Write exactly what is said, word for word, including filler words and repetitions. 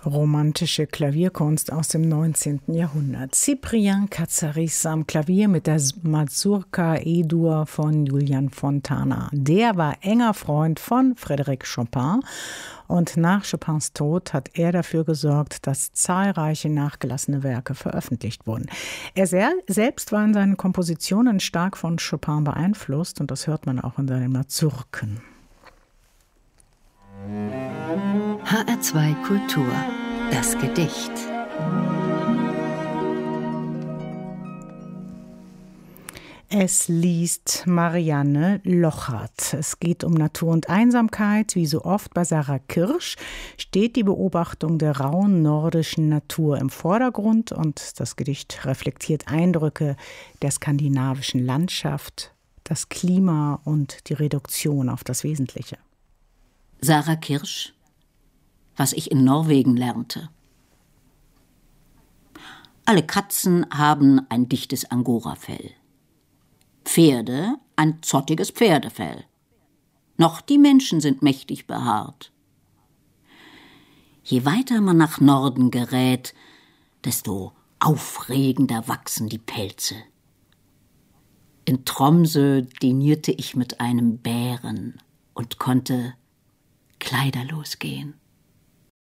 Romantische Klavierkunst aus dem neunzehnten Jahrhundert. Cyprien Katsaris am Klavier mit der Mazurka E-Dur von Julian Fontana. Der war enger Freund von Frédéric Chopin und nach Chopins Tod hat er dafür gesorgt, dass zahlreiche nachgelassene Werke veröffentlicht wurden. Er selbst war in seinen Kompositionen stark von Chopin beeinflusst und das hört man auch in seinen Mazurken. H R zwei Kultur, das Gedicht. Es liest Marianne Lochert. Es geht um Natur und Einsamkeit. Wie so oft bei Sarah Kirsch steht die Beobachtung der rauen nordischen Natur im Vordergrund und das Gedicht reflektiert Eindrücke der skandinavischen Landschaft, das Klima und die Reduktion auf das Wesentliche. Sarah Kirsch, was ich in Norwegen lernte. Alle Katzen haben ein dichtes Angorafell. Pferde ein zottiges Pferdefell. Noch die Menschen sind mächtig behaart. Je weiter man nach Norden gerät, desto aufregender wachsen die Pelze. In Tromsø dinierte ich mit einem Bären und konnte kleiderlos gehen.